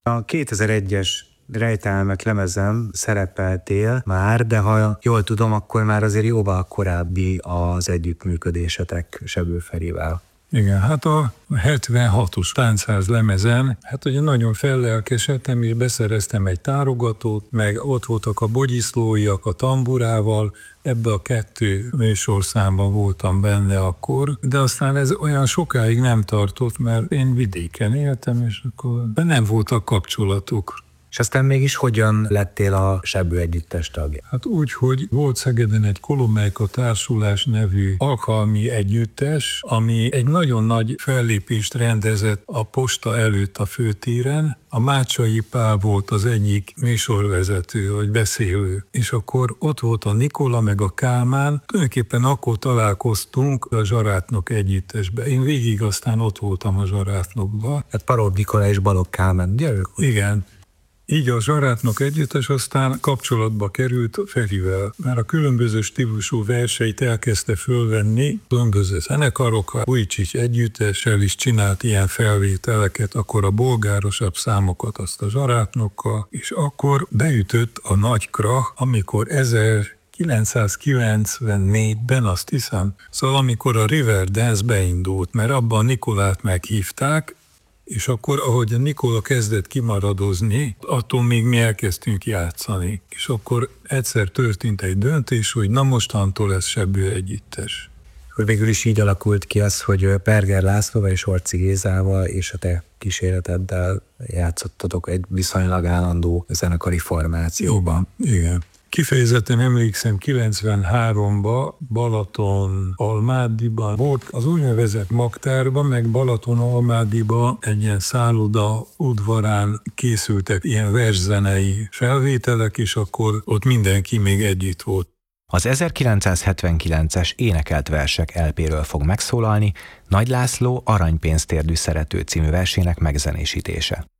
A 2001-es Rejtelmek lemezem szerepeltél már, de ha jól tudom, akkor már azért jóval korábbi az együttműködésetek Sebő Ferivel. Igen, hát a 76-os Táncház lemezen, hát ugye nagyon fellelkesedtem, és beszereztem egy tárogatót, meg ott voltak a bogyiszlóiak a tamburával, ebbe a 2 műsorszámban voltam benne akkor, de aztán ez olyan sokáig nem tartott, mert én vidéken éltem, és akkor nem voltak kapcsolatok. És aztán mégis hogyan lettél a Sebő együttes tagja? Hát úgy, hogy volt Szegeden egy Kolomelyka Társulás nevű alkalmi együttes, ami egy nagyon nagy fellépést rendezett a posta előtt a főtéren. A Mácsai Pál volt az egyik műsorvezető, vagy beszélő. És akkor ott volt a Nikola meg a Kálmán. Tulajdonképpen akkor találkoztunk a Zsarátnok együttesbe. Én végig aztán ott voltam a Zsarátnokban. Hát Paró Nikola és Balogh Kálmán, ugye? Igen. Így a Zsarátnok együttes aztán kapcsolatba került Ferivel, mert a különböző stílusú verseit elkezdte fölvenni, különböző zenekarokkal, Ujcsics együttessel is csinált ilyen felvételeket, akkor a bolgárosabb számokat azt a Zsarátnokkal, és akkor beütött a nagy krach, amikor 1994-ben, azt hiszem, szóval amikor a Riverdance beindult, mert abban Nikolát meghívták, és akkor, ahogy a Nikola kezdett kimaradozni, attól még mi elkezdtünk játszani. És akkor egyszer történt egy döntés, hogy na mostantól ez Sebő együttes. Hogy végül is így alakult ki az, hogy Berger Lászlóval és Orczy Gézával és a te kíséreteddel játszottatok egy viszonylag állandó zenekari formációban. Igen. Kifejezetten emlékszem, 93-ban Balaton-Almádiban volt az úgynevezett Magtárban, meg Balaton-Almádiban egy ilyen szálloda udvarán készültek ilyen verszenei felvételek, és akkor ott mindenki még együtt volt. Az 1979-es Énekelt versek LP-ről fog megszólalni Nagy László Aranypénztérdű szerető című versének megzenésítése.